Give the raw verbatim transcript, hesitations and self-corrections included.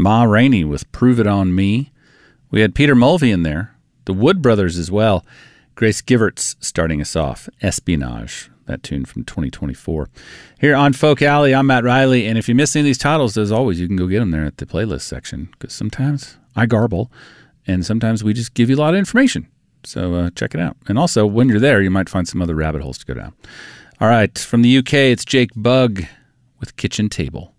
Ma Rainey with Prove It On Me. We had Peter Mulvey in there. The Wood Brothers as well. Grace Giverts starting us off. Espionage, that tune from twenty twenty-four. Here on Folk Alley, I'm Matt Riley, and if you miss any of these titles, as always, you can go get them there at the playlist section, because sometimes I garble, and sometimes we just give you a lot of information. So uh, check it out. And also, when you're there, you might find some other rabbit holes to go down. All right, from the U K, it's Jake Bugg with Kitchen Table.